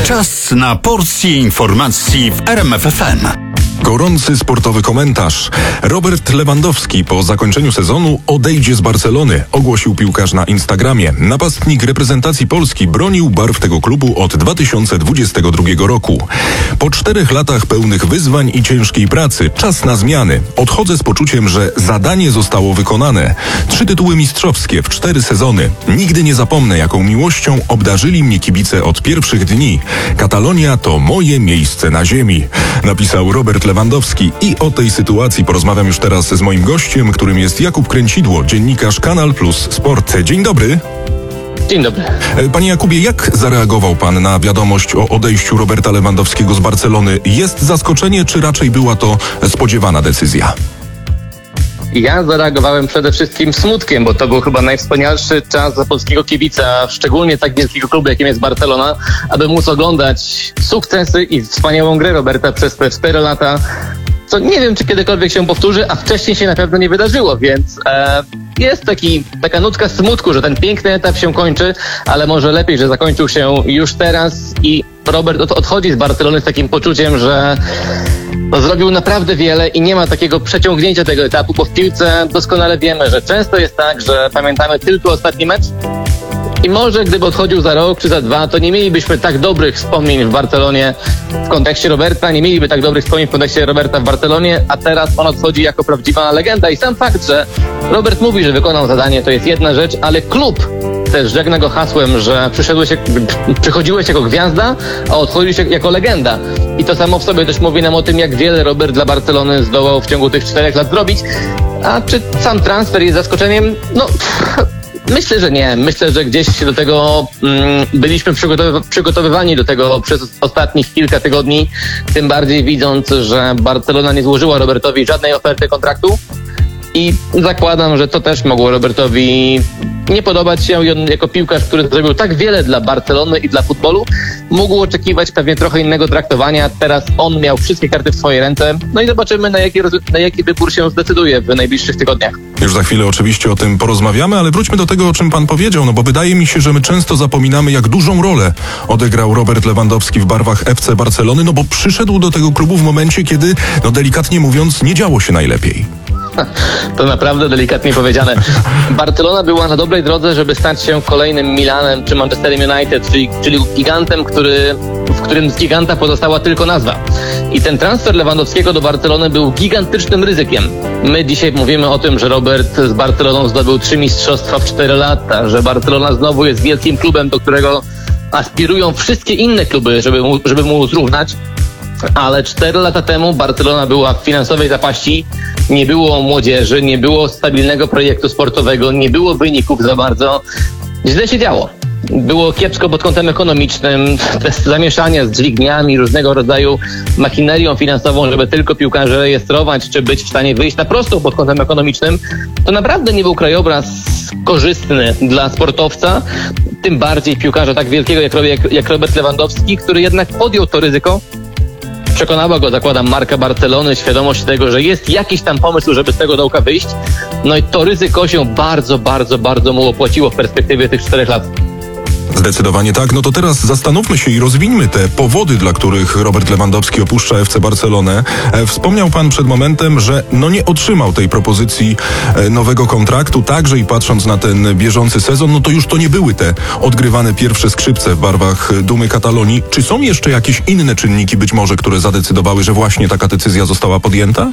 Czas na porcję informacji w RMF FM. Gorący sportowy komentarz. Robert Lewandowski po zakończeniu sezonu odejdzie z Barcelony, ogłosił piłkarz na Instagramie. Napastnik reprezentacji Polski bronił barw tego klubu od 2022 roku. Po 4 latach pełnych wyzwań i ciężkiej pracy czas na zmiany. Odchodzę z poczuciem, że zadanie zostało wykonane. 3 tytuły mistrzowskie w 4 sezony. Nigdy nie zapomnę, jaką miłością obdarzyli mnie kibice od pierwszych dni. Katalonia to moje miejsce na ziemi, napisał Robert Lewandowski. I o tej sytuacji porozmawiam już teraz z moim gościem, którym jest Jakub Kręcidło, dziennikarz Kanal Plus Sport. Dzień dobry. Dzień dobry. Panie Jakubie, jak zareagował pan na wiadomość o odejściu Roberta Lewandowskiego z Barcelony? Jest zaskoczenie, czy raczej była to spodziewana decyzja? Ja zareagowałem przede wszystkim smutkiem, bo to był chyba najwspanialszy czas dla polskiego kibica, szczególnie tak wielkiego klubu, jakim jest Barcelona, aby móc oglądać sukcesy i wspaniałą grę Roberta przez te 4 lata, co nie wiem, czy kiedykolwiek się powtórzy, a wcześniej się na pewno nie wydarzyło, więc jest taka nutka smutku, że ten piękny etap się kończy, ale może lepiej, że zakończył się już teraz i Robert odchodzi z Barcelony z takim poczuciem, że zrobił naprawdę wiele i nie ma takiego przeciągnięcia tego etapu, bo w piłce doskonale wiemy, że często jest tak, że pamiętamy tylko ostatni mecz i może gdyby odchodził za rok czy za 2, to nie mielibyśmy tak dobrych wspomnień w Barcelonie w kontekście Roberta, nie mieliby tak dobrych wspomnień w kontekście Roberta w Barcelonie, a teraz on odchodzi jako prawdziwa legenda i sam fakt, że Robert mówi, że wykonał zadanie, to jest jedna rzecz, ale klub też żegna go hasłem, że przychodziłeś jako gwiazda, a odchodziłeś jako legenda. I to samo w sobie też mówi nam o tym, jak wiele Robert dla Barcelony zdołał w ciągu tych 4 lat zrobić. A czy sam transfer jest zaskoczeniem? No, myślę, że nie. Myślę, że gdzieś do tego byliśmy przygotowywani do tego przez ostatnich kilka tygodni, tym bardziej widząc, że Barcelona nie złożyła Robertowi żadnej oferty kontraktu. I zakładam, że to też mogło Robertowi nie podobać się i on jako piłkarz, który zrobił tak wiele dla Barcelony i dla futbolu, mógł oczekiwać pewnie trochę innego traktowania. Teraz on miał wszystkie karty w swojej ręce. No i zobaczymy, na jaki wybór się zdecyduje w najbliższych tygodniach. Już za chwilę oczywiście o tym porozmawiamy, ale wróćmy do tego, o czym pan powiedział, no bo wydaje mi się, że my często zapominamy, jak dużą rolę odegrał Robert Lewandowski w barwach FC Barcelony, no bo przyszedł do tego klubu w momencie, kiedy, no delikatnie mówiąc, nie działo się najlepiej. To naprawdę delikatnie powiedziane. Barcelona była na dobrej drodze, żeby stać się kolejnym Milanem czy Manchesterem United, czyli gigantem, w którym z giganta pozostała tylko nazwa. I ten transfer Lewandowskiego do Barcelony był gigantycznym ryzykiem. My dzisiaj mówimy o tym, że Robert z Barceloną zdobył 3 mistrzostwa w 4 lata, że Barcelona znowu jest wielkim klubem, do którego aspirują wszystkie inne kluby, żeby mu zrównać. Ale 4 lata temu Barcelona była w finansowej zapaści, nie było młodzieży, nie było stabilnego projektu sportowego, nie było wyników za bardzo. Źle się działo. Było kiepsko pod kątem ekonomicznym, te zamieszania z dźwigniami, różnego rodzaju machinerią finansową, żeby tylko piłkarzy rejestrować, czy być w stanie wyjść na prostą pod kątem ekonomicznym. To naprawdę nie był krajobraz korzystny dla sportowca, tym bardziej piłkarza tak wielkiego jak Robert Lewandowski, który jednak podjął to ryzyko. Przekonała go, zakładam, marka Barcelony, świadomość tego, że jest jakiś tam pomysł, żeby z tego dołka wyjść. No i to ryzyko się bardzo, bardzo, bardzo mu opłaciło w perspektywie tych 4 lat. Zdecydowanie tak. No to teraz zastanówmy się i rozwińmy te powody, dla których Robert Lewandowski opuszcza FC Barcelonę. Wspomniał pan przed momentem, że nie otrzymał tej propozycji nowego kontraktu, także i patrząc na ten bieżący sezon, no to już to nie były te odgrywane pierwsze skrzypce w barwach Dumy Katalonii. Czy są jeszcze jakieś inne czynniki być może, które zadecydowały, że właśnie taka decyzja została podjęta?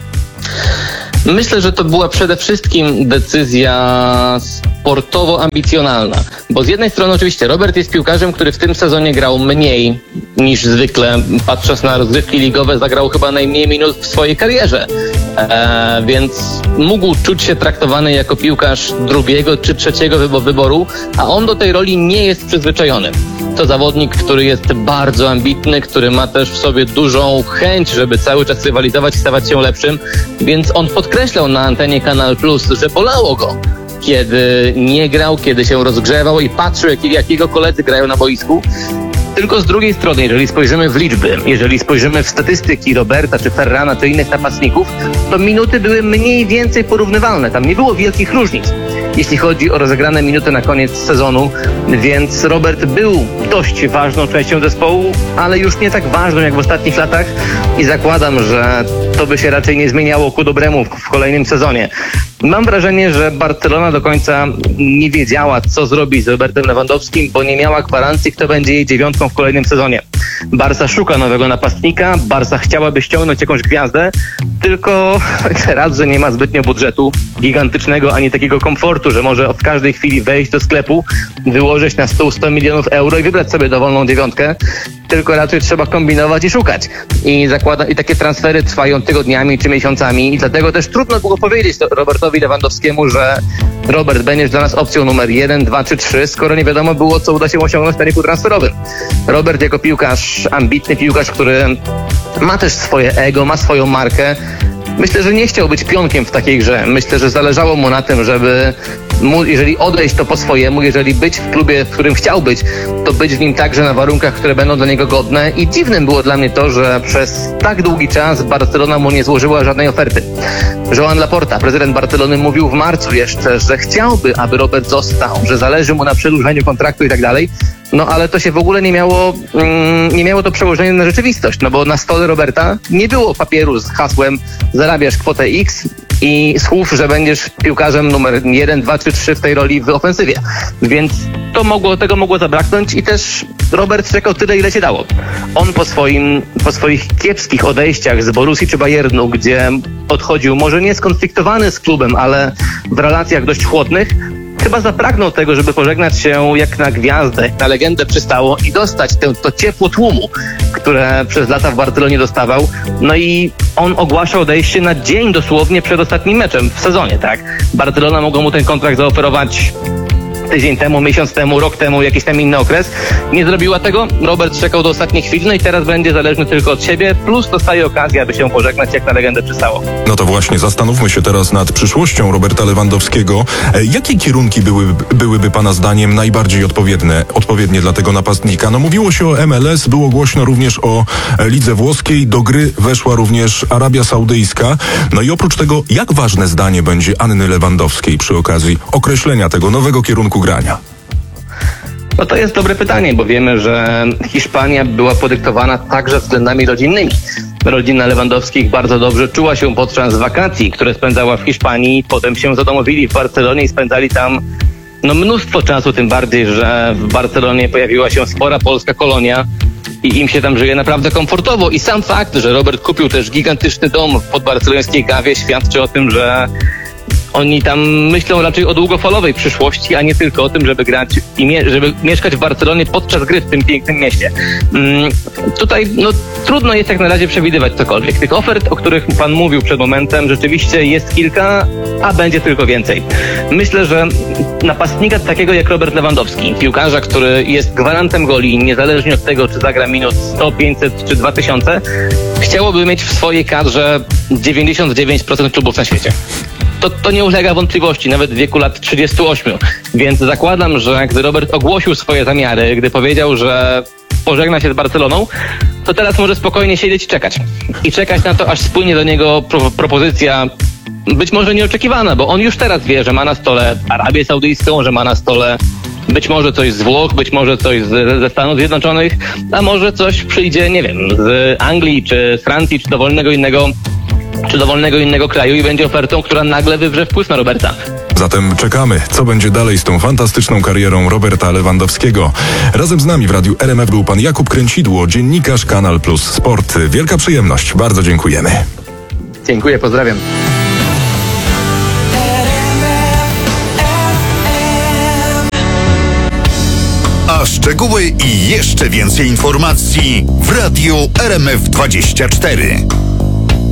Myślę, że to była przede wszystkim decyzja sportowo-ambicjonalna, bo z jednej strony oczywiście Robert jest piłkarzem, który w tym sezonie grał mniej niż zwykle, patrząc na rozgrywki ligowe, zagrał chyba najmniej minut w swojej karierze, więc mógł czuć się traktowany jako piłkarz 2. czy 3. wyboru, a on do tej roli nie jest przyzwyczajony. To zawodnik, który jest bardzo ambitny, który ma też w sobie dużą chęć, żeby cały czas rywalizować i stawać się lepszym, więc on podkreślał na antenie Kanal Plus, że bolało go, kiedy nie grał, kiedy się rozgrzewał i patrzył, jak jego koledzy grają na boisku. Tylko z drugiej strony, jeżeli spojrzymy w liczby, jeżeli spojrzymy w statystyki Roberta, czy Ferrana, czy innych napastników, to minuty były mniej więcej porównywalne. Tam nie było wielkich różnic, jeśli chodzi o rozegrane minuty na koniec sezonu, więc Robert był dość ważną częścią zespołu, ale już nie tak ważną jak w ostatnich latach i zakładam, że to by się raczej nie zmieniało ku dobremu w kolejnym sezonie. Mam wrażenie, że Barcelona do końca nie wiedziała, co zrobić z Robertem Lewandowskim, bo nie miała gwarancji, kto będzie jej dziewiątką w kolejnym sezonie. Barca szuka nowego napastnika, Barca chciałaby ściągnąć jakąś gwiazdę, tylko raz, że nie ma zbytnio budżetu gigantycznego, ani takiego komfortu, że może w każdej chwili wejść do sklepu, wyłożyć na stół 100 milionów euro i wybrać sobie dowolną dziewiątkę, tylko raczej trzeba kombinować i szukać. I takie transfery trwają tygodniami czy miesiącami i dlatego też trudno było powiedzieć Robertowi Lewandowskiemu, że Robert, będziesz dla nas opcją numer 1, 2 czy 3, skoro nie wiadomo było, co uda się osiągnąć na rynku transferowym. Robert jako piłkarz, ambitny piłkarz, który ma też swoje ego, ma swoją markę. Myślę, że nie chciał być pionkiem w takiej grze. Myślę, że zależało mu na tym, żeby jeżeli odejść, to po swojemu, jeżeli być w klubie, w którym chciał być, to być w nim także na warunkach, które będą dla niego godne. I dziwnym było dla mnie to, że przez tak długi czas Barcelona mu nie złożyła żadnej oferty. Joan Laporta, prezydent Barcelony, mówił w marcu jeszcze, że chciałby, aby Robert został, że zależy mu na przedłużeniu kontraktu i tak dalej. No ale to się w ogóle nie miało to przełożenie na rzeczywistość, no bo na stole Roberta nie było papieru z hasłem zarabiasz kwotę X i słów, że będziesz piłkarzem numer 1, 2 czy 3 w tej roli w ofensywie. Więc tego mogło zabraknąć i też Robert czekał tyle, ile się dało. On po swoich kiepskich odejściach z Borussii czy Bayernu, gdzie odchodził może nie skonfliktowany z klubem, ale w relacjach dość chłodnych, chyba zapragnął tego, żeby pożegnać się jak na gwiazdę, na legendę przystało i dostać to ciepło tłumu, które przez lata w Barcelonie dostawał. No i on ogłaszał odejście na dzień dosłownie przed ostatnim meczem w sezonie, tak? Barcelona mogła mu ten kontrakt zaoferować tydzień temu, miesiąc temu, rok temu, jakiś tam inny okres. Nie zrobiła tego. Robert czekał do ostatniej chwili, no i teraz będzie zależny tylko od siebie, plus dostaje okazję, aby się pożegnać jak na legendę przystało. No to właśnie, zastanówmy się teraz nad przyszłością Roberta Lewandowskiego. Jakie kierunki byłyby Pana zdaniem najbardziej odpowiednie dla tego napastnika? No mówiło się o MLS, było głośno również o lidze włoskiej, do gry weszła również Arabia Saudyjska. No i oprócz tego, jak ważne zdanie będzie Anny Lewandowskiej przy okazji określenia tego nowego kierunku grania? No to jest dobre pytanie, bo wiemy, że Hiszpania była podyktowana także względami rodzinnymi. Rodzina Lewandowskich bardzo dobrze czuła się podczas wakacji, które spędzała w Hiszpanii. Potem się zadomowili w Barcelonie i spędzali tam mnóstwo czasu, tym bardziej, że w Barcelonie pojawiła się spora polska kolonia i im się tam żyje naprawdę komfortowo. I sam fakt, że Robert kupił też gigantyczny dom w podbarcelońskiej Gawie, świadczy o tym, że oni tam myślą raczej o długofalowej przyszłości, a nie tylko o tym, żeby grać i żeby mieszkać w Barcelonie podczas gry w tym pięknym mieście. Tutaj trudno jest jak na razie przewidywać cokolwiek. Tych ofert, o których Pan mówił przed momentem, rzeczywiście jest kilka, a będzie tylko więcej. Myślę, że napastnika takiego jak Robert Lewandowski, piłkarza, który jest gwarantem goli, niezależnie od tego, czy zagra minut 100, 500 czy 2000, chciałoby mieć w swojej kadrze 99% klubów na świecie. To nie ulega wątpliwości, nawet w wieku lat 38. Więc zakładam, że gdy Robert ogłosił swoje zamiary, gdy powiedział, że pożegna się z Barceloną, to teraz może spokojnie siedzieć i czekać. I czekać na to, aż spłynie do niego propozycja być może nieoczekiwana, bo on już teraz wie, że ma na stole Arabię Saudyjską, że ma na stole być może coś z Włoch, być może coś ze Stanów Zjednoczonych, a może coś przyjdzie, nie wiem, z Anglii, czy z Francji, czy dowolnego innego kraju i będzie ofertą, która nagle wywrze wpływ na Roberta. Zatem czekamy, co będzie dalej z tą fantastyczną karierą Roberta Lewandowskiego. Razem z nami w Radiu RMF był pan Jakub Kręcidło, dziennikarz Kanal Plus Sport. Wielka przyjemność, bardzo dziękujemy. Dziękuję, pozdrawiam. A szczegóły i jeszcze więcej informacji w Radiu RMF 24.